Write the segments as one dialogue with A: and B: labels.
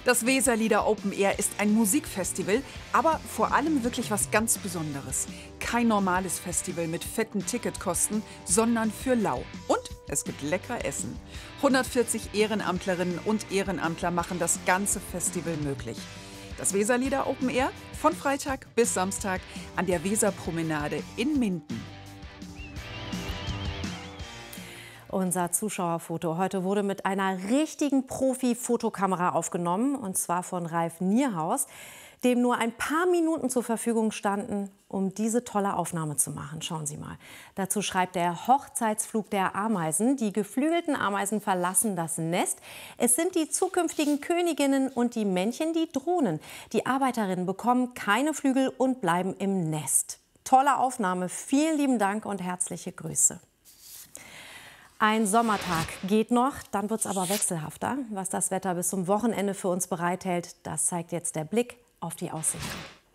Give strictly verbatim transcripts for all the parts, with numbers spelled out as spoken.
A: Das Weserlieder Open Air ist ein Musikfestival, aber vor allem wirklich was ganz Besonderes. Kein normales Festival mit fetten Ticketkosten, sondern für lau. Und es gibt lecker Essen. hundertvierzig Ehrenamtlerinnen und Ehrenamtler machen das ganze Festival möglich. Das Weserlieder Open Air von Freitag bis Samstag an der Weserpromenade in Minden.
B: Unser Zuschauerfoto heute wurde mit einer richtigen Profi-Fotokamera aufgenommen, und zwar von Ralf Nierhaus, dem nur ein paar Minuten zur Verfügung standen, um diese tolle Aufnahme zu machen. Schauen Sie mal. Dazu schreibt er: Hochzeitsflug der Ameisen. Die geflügelten Ameisen verlassen das Nest. Es sind die zukünftigen Königinnen und die Männchen die Drohnen. Die Arbeiterinnen bekommen keine Flügel und bleiben im Nest. Tolle Aufnahme. Vielen lieben Dank und herzliche Grüße. Ein Sommertag geht noch, dann wird es aber wechselhafter. Was das Wetter bis zum Wochenende für uns bereithält, das zeigt jetzt der Blick auf die Aussichten.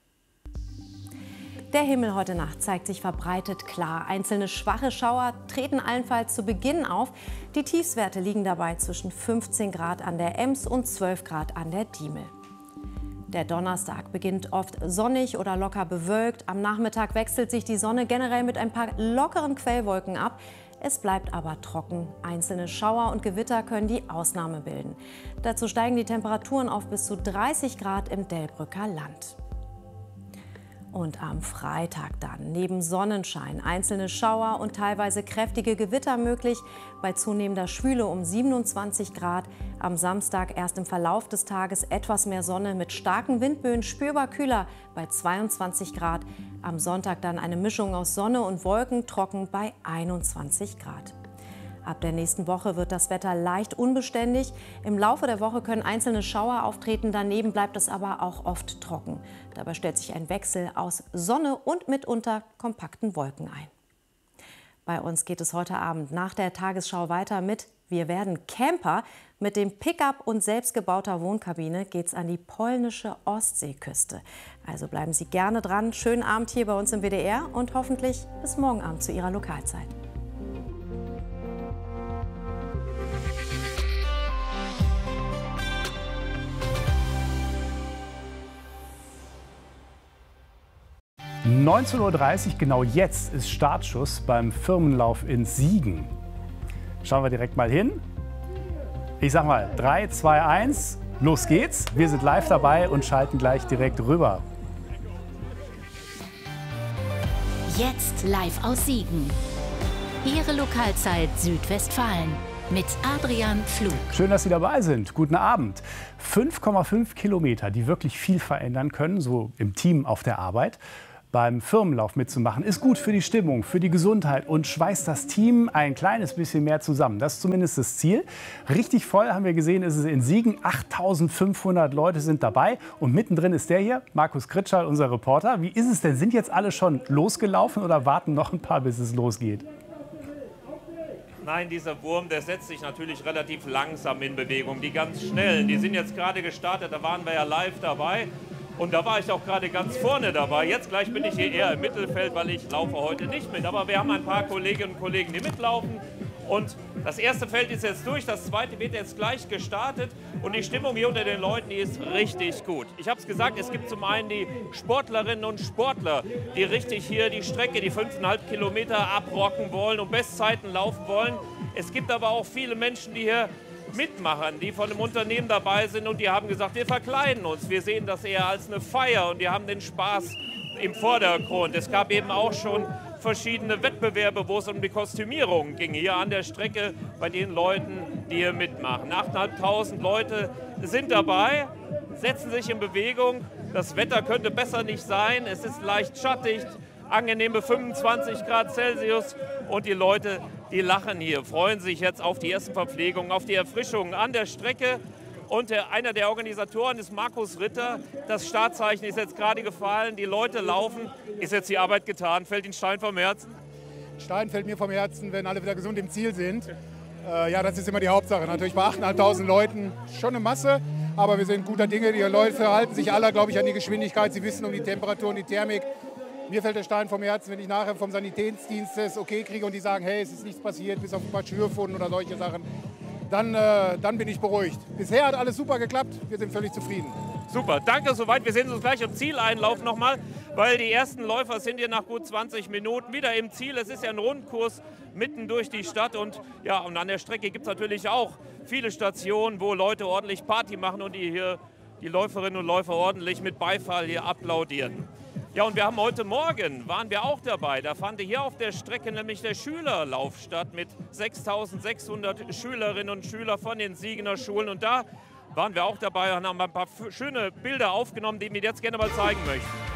B: Der Himmel heute Nacht zeigt sich verbreitet klar. Einzelne schwache Schauer treten allenfalls zu Beginn auf. Die Tiefstwerte liegen dabei zwischen fünfzehn Grad an der Ems und zwölf Grad an der Diemel. Der Donnerstag beginnt oft sonnig oder locker bewölkt. Am Nachmittag wechselt sich die Sonne generell mit ein paar lockeren Quellwolken ab. Es bleibt aber trocken. Einzelne Schauer und Gewitter können die Ausnahme bilden. Dazu steigen die Temperaturen auf bis zu dreißig Grad im Delbrücker Land. Und am Freitag dann neben Sonnenschein einzelne Schauer und teilweise kräftige Gewitter möglich. Bei zunehmender Schwüle um siebenundzwanzig Grad. Am Samstag erst im Verlauf des Tages etwas mehr Sonne mit starken Windböen, spürbar kühler bei zweiundzwanzig Grad. Am Sonntag dann eine Mischung aus Sonne und Wolken, trocken bei einundzwanzig Grad. Ab der nächsten Woche wird das Wetter leicht unbeständig. Im Laufe der Woche können einzelne Schauer auftreten, daneben bleibt es aber auch oft trocken. Dabei stellt sich ein Wechsel aus Sonne und mitunter kompakten Wolken ein. Bei uns geht es heute Abend nach der Tagesschau weiter mit Wir werden Camper. Mit dem Pickup und selbstgebauter Wohnkabine geht's an die polnische Ostseeküste. Also bleiben Sie gerne dran. Schönen Abend hier bei uns im W D R und hoffentlich bis morgen Abend zu Ihrer Lokalzeit.
C: neunzehn Uhr dreißig, genau jetzt ist Startschuss beim Firmenlauf in Siegen. Schauen wir direkt mal hin. Ich sag mal drei, zwei, eins, los geht's. Wir sind live dabei und schalten gleich direkt rüber.
D: Jetzt live aus Siegen. Ihre Lokalzeit Südwestfalen mit Adrian Pflug.
C: Schön, dass Sie dabei sind. Guten Abend. fünf Komma fünf Kilometer, die wirklich viel verändern können, so im Team auf der Arbeit. Beim Firmenlauf mitzumachen, ist gut für die Stimmung, für die Gesundheit und schweißt das Team ein kleines bisschen mehr zusammen. Das ist zumindest das Ziel. Richtig voll, haben wir gesehen, ist es in Siegen. achttausendfünfhundert Leute sind dabei. Und mittendrin ist der hier, Markus Kritschall, unser Reporter. Wie ist es denn? Sind jetzt alle schon losgelaufen oder warten noch ein paar, bis es losgeht?
E: Nein, dieser Wurm, der setzt sich natürlich relativ langsam in Bewegung. Die ganz schnellen, die sind jetzt gerade gestartet, da waren wir ja live dabei. Und da war ich auch gerade ganz vorne dabei. Jetzt gleich bin ich hier eher im Mittelfeld, weil ich laufe heute nicht mit. Aber wir haben ein paar Kolleginnen und Kollegen, die mitlaufen. Und das erste Feld ist jetzt durch, das zweite wird jetzt gleich gestartet. Und die Stimmung hier unter den Leuten, die ist richtig gut. Ich habe es gesagt, es gibt zum einen die Sportlerinnen und Sportler, die richtig hier die Strecke, die fünfeinhalb Kilometer abrocken wollen und Bestzeiten laufen wollen. Es gibt aber auch viele Menschen, die hier mitmachen, die von einem Unternehmen dabei sind und die haben gesagt, wir verkleiden uns. Wir sehen das eher als eine Feier und die haben den Spaß im Vordergrund. Es gab eben auch schon verschiedene Wettbewerbe, wo es um die Kostümierung ging, hier an der Strecke bei den Leuten, die hier mitmachen. achttausendfünfhundert Leute sind dabei, setzen sich in Bewegung. Das Wetter könnte besser nicht sein. Es ist leicht schattig, angenehme fünfundzwanzig Grad Celsius und die Leute, die lachen hier, freuen sich jetzt auf die ersten Verpflegungen, auf die Erfrischungen an der Strecke. Und der, einer der Organisatoren ist Markus Ritter. Das Startzeichen ist jetzt gerade gefallen, die Leute laufen. Ist jetzt die Arbeit getan? Fällt Ihnen Stein vom Herzen?
F: Stein fällt mir vom Herzen, wenn alle wieder gesund im Ziel sind. Äh, ja, das ist immer die Hauptsache. Natürlich bei achttausendfünfhundert Leuten schon eine Masse, aber wir sind guter Dinge. Die Leute halten sich alle, glaube ich, an die Geschwindigkeit. Sie wissen um die Temperatur und die Thermik. Mir fällt der Stein vom Herzen, wenn ich nachher vom Sanitätsdienst das okay kriege und die sagen, hey, es ist nichts passiert, bis auf ein paar Schürfwunden oder solche Sachen. dann, äh, dann bin ich beruhigt. Bisher hat alles super geklappt, wir sind völlig zufrieden.
E: Super, danke soweit. Wir sehen uns gleich im Zieleinlauf nochmal, weil die ersten Läufer sind hier nach gut zwanzig Minuten wieder im Ziel. Es ist ja ein Rundkurs mitten durch die Stadt und, ja, und an der Strecke gibt es natürlich auch viele Stationen, wo Leute ordentlich Party machen und die hier die Läuferinnen und Läufer ordentlich mit Beifall hier applaudieren. Ja, und wir haben heute Morgen, waren wir auch dabei, da fand hier auf der Strecke nämlich der Schülerlauf statt mit sechstausendsechshundert Schülerinnen und Schülern von den Siegener Schulen und da waren wir auch dabei und haben ein paar schöne Bilder aufgenommen, die ich mir jetzt gerne mal zeigen möchte.